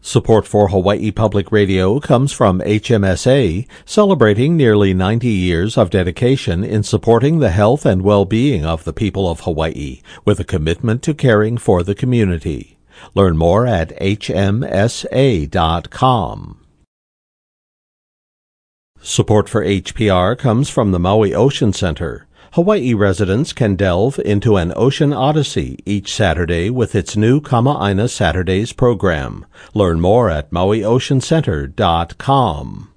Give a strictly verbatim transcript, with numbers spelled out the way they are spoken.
Support for Hawaii Public Radio comes from H M S A, celebrating nearly ninety years of dedication in supporting the health and well-being of the people of Hawaii, with a commitment to caring for the community. Learn more at H M S A dot com. Support for H P R comes from the Maui Ocean Center. Hawaii residents can delve into an ocean odyssey each Saturday with its new Kama'aina Saturdays program. Learn more at Maui Ocean Center dot com.